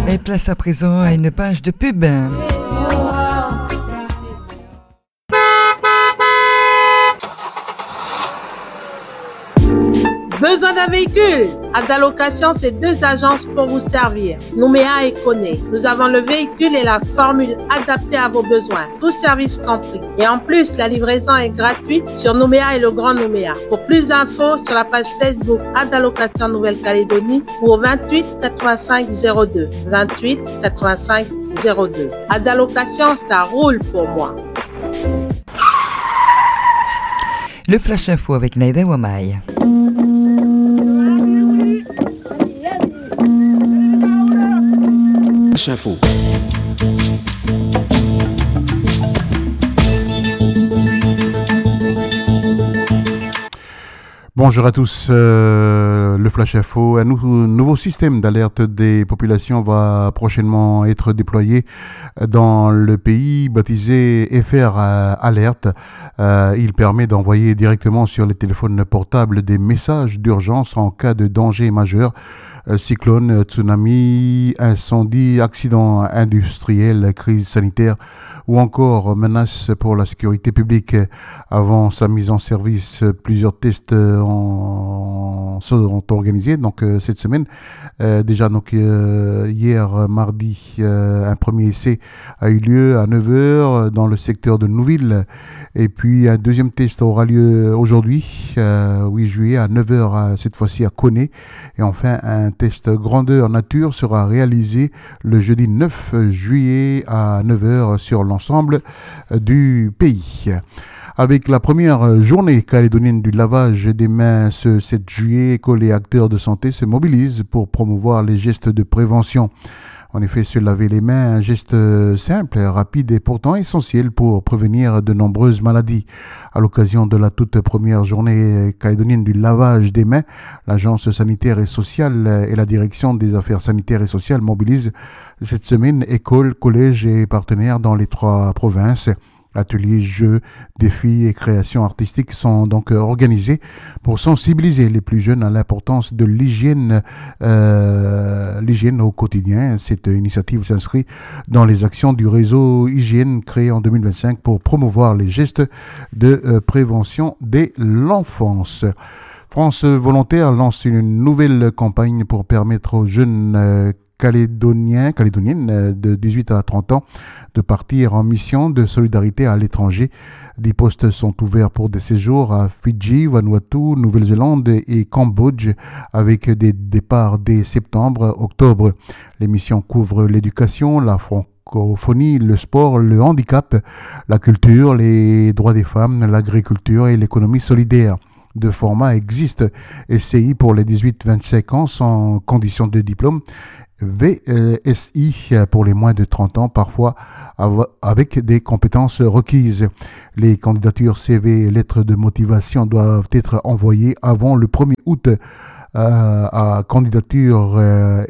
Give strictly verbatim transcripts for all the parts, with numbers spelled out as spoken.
Et place à présent à une page de pub. Besoin d'un véhicule? Adalocation, c'est deux agences pour vous servir. Nouméa et Koné. Nous avons le véhicule et la formule adaptée à vos besoins. Tout service compris. Et en plus, la livraison est gratuite sur Nouméa et le Grand Nouméa. Pour plus d'infos, sur la page Facebook Adalocation Nouvelle-Calédonie ou au vingt-huit quatre-vingt-cinq zéro deux. vingt-huit quatre-vingt-cinq zéro deux. Adalocation, ça roule pour moi. Le Flash Info avec Naïda Wamai. Info. Bonjour à tous, euh, le Flash Info, un nou- nouveau système d'alerte des populations va prochainement être déployé dans le pays, baptisé F R Alert. Euh, il permet d'envoyer directement sur les téléphones portables des messages d'urgence en cas de danger majeur. Cyclone, tsunami, incendie, accident industriel, crise sanitaire ou encore menace pour la sécurité publique. Avant sa mise en service, plusieurs tests ont, sont organisés donc euh, cette semaine. Euh, déjà donc euh, hier mardi, euh, un premier essai a eu lieu à neuf heures dans le secteur de Nouville et puis un deuxième test aura lieu aujourd'hui, euh, huit juillet à neuf heures cette fois-ci à Koné, et enfin un test grandeur nature sera réalisé le jeudi neuf juillet à neuf heures sur l'ensemble du pays. Avec la première journée calédonienne du lavage des mains ce sept juillet, écoles et acteurs de santé se mobilisent pour promouvoir les gestes de prévention. En effet, se laver les mains, un geste simple, rapide et pourtant essentiel pour prévenir de nombreuses maladies. À l'occasion de la toute première journée calédonienne du lavage des mains, l'Agence sanitaire et sociale et la Direction des affaires sanitaires et sociales mobilisent cette semaine écoles, collèges et partenaires dans les trois provinces. Ateliers, jeux, défis et créations artistiques sont donc organisés pour sensibiliser les plus jeunes à l'importance de l'hygiène, euh, l'hygiène au quotidien. Cette initiative s'inscrit dans les actions du réseau Hygiène créé en deux mille vingt-cinq pour promouvoir les gestes de euh, prévention dès l'enfance. France Volontaire lance une nouvelle campagne pour permettre aux jeunes euh, calédoniens, calédoniennes de dix-huit à trente ans de partir en mission de solidarité à l'étranger. Des postes sont ouverts pour des séjours à Fidji, Vanuatu, Nouvelle-Zélande et Cambodge avec des départs dès septembre-octobre. Les missions couvrent l'éducation, la francophonie, le sport, le handicap, la culture, les droits des femmes, l'agriculture et l'économie solidaire. Deux formats existent, S C I pour les dix-huit à vingt-cinq ans sans condition de diplôme, V S I pour les moins de trente ans, parfois avec des compétences requises. Les candidatures C V et lettres de motivation doivent être envoyées avant le premier août euh, à candidature euh,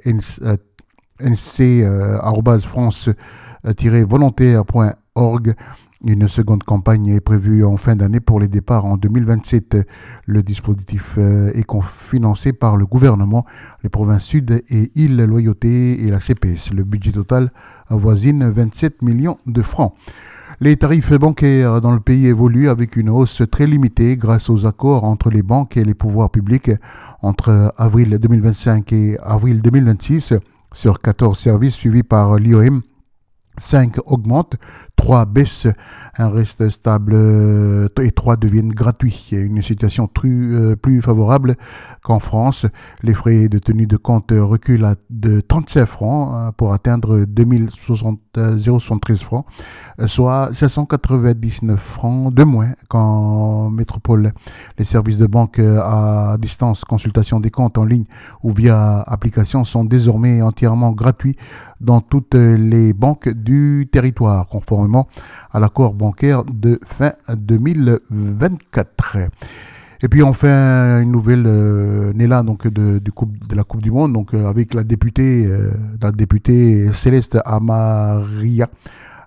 nc arobase france tiret volontaire point org. Une seconde campagne est prévue en fin d'année pour les départs en deux mille vingt-sept. Le dispositif est cofinancé par le gouvernement, les provinces sud et îles Loyauté et la C P S. Le budget total avoisine vingt-sept millions de francs. Les tarifs bancaires dans le pays évoluent avec une hausse très limitée grâce aux accords entre les banques et les pouvoirs publics entre avril deux mille vingt-cinq et avril deux mille vingt-six. Sur quatorze services suivis par l'I O M, cinq augmentent, trois baissent, un reste stable et trois deviennent gratuits. Une situation plus, euh, plus favorable qu'en France. Les frais de tenue de compte reculent à de trente-cinq francs pour atteindre deux mille soixante-treize francs, soit cinq cent quatre-vingt-dix-neuf francs de moins qu'en métropole. Les services de banque à distance, consultation des comptes en ligne ou via application sont désormais entièrement gratuits dans toutes les banques du territoire, conformément à l'accord bancaire de fin deux mille vingt-quatre. Et puis enfin une nouvelle euh, née là donc de, de, coupe, de la Coupe du Monde, donc euh, avec la députée, euh, la députée Céleste Amaria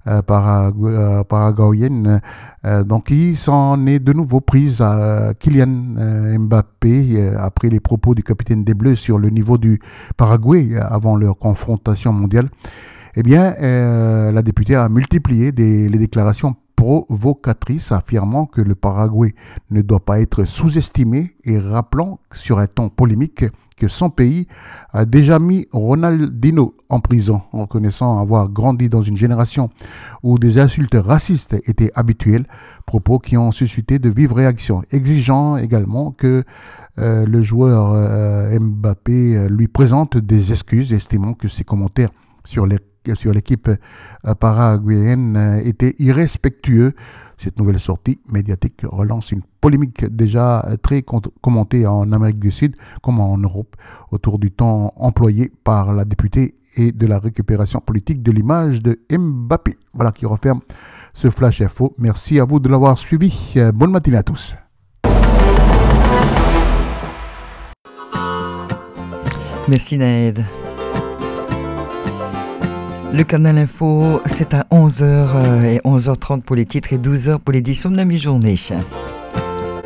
euh, paragu- euh, paraguayenne. Euh, donc, il s'en est de nouveau prise à Kylian euh, Mbappé euh, après les propos du capitaine des Bleus sur le niveau du Paraguay euh, avant leur confrontation mondiale. Eh bien, euh, la députée a multiplié des, les déclarations provocatrices, affirmant que le Paraguay ne doit pas être sous-estimé et rappelant sur un ton polémique que son pays a déjà mis Ronaldinho en prison, en reconnaissant avoir grandi dans une génération où des insultes racistes étaient habituelles, propos qui ont suscité de vives réactions, exigeant également que euh, le joueur euh, Mbappé euh, lui présente des excuses, estimant que ses commentaires sur les sur l'équipe paraguayenne était irrespectueux. Cette nouvelle sortie médiatique relance une polémique déjà très commentée en Amérique du Sud comme en Europe autour du temps employé par la députée et de la récupération politique de l'image de Mbappé. Voilà qui referme ce Flash Info. Merci à vous de l'avoir suivi. Bonne matinée à tous. Merci Naël. Le Canal Info, c'est à onze heures et onze heures trente pour les titres et douze heures pour l'édition de la mi-journée.